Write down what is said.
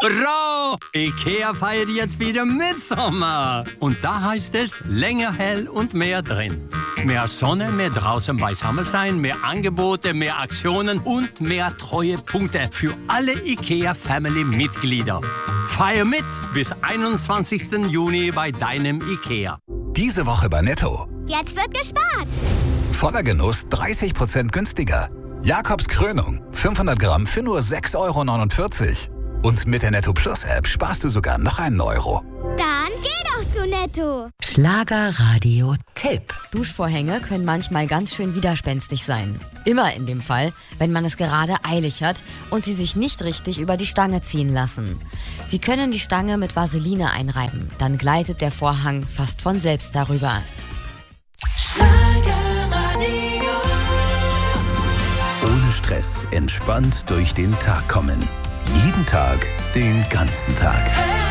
Hurra! IKEA feiert jetzt wieder Mitsommer. Und da heißt es länger hell und mehr drin. Mehr Sonne, mehr draußen beisammen sein, mehr Angebote, mehr Aktionen und mehr Treuepunkte für alle IKEA-Family-Mitglieder. Feier mit bis 21. Juni bei deinem IKEA. Diese Woche bei Netto. Jetzt wird gespart. Voller Genuss 30% günstiger. Jakobs Krönung 500 Gramm für nur 6,49 €. Und mit der Netto Plus App sparst du sogar noch einen Euro. Dann geh doch zu Netto. Schlagerradio-Tipp. Duschvorhänge können manchmal ganz schön widerspenstig sein. Immer in dem Fall, wenn man es gerade eilig hat und sie sich nicht richtig über die Stange ziehen lassen. Sie können die Stange mit Vaseline einreiben. Dann gleitet der Vorhang fast von selbst darüber. Ohne Stress, entspannt durch den Tag kommen. Jeden Tag, den ganzen Tag.